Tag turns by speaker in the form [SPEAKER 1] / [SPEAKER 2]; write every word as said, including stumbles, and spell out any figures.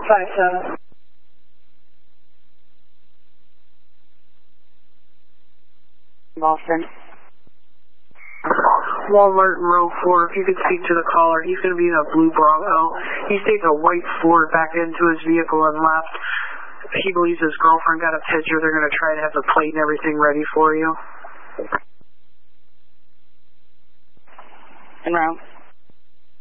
[SPEAKER 1] five seven. Boston.
[SPEAKER 2] Walmart in row four, if you could speak to the caller, he's going to be in a blue Bronco. He's taking a white Ford back into his vehicle and left. He believes his girlfriend got a picture. They're going to try to have the plate and everything ready for you.
[SPEAKER 1] En route.